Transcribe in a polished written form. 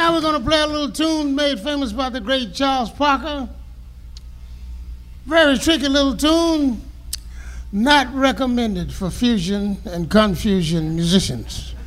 Now we're going to play a little tune made famous by the great Charles Parker. Very tricky little tune, not recommended for fusion and confusion musicians.